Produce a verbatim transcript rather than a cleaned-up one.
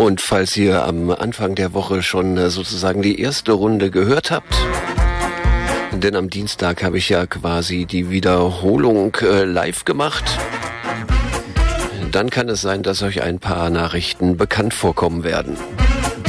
Und falls ihr am Anfang der Woche schon äh, sozusagen die erste Runde gehört habt, denn am Dienstag habe ich ja quasi die Wiederholung äh, live gemacht, dann kann es sein, dass euch ein paar Nachrichten bekannt vorkommen werden.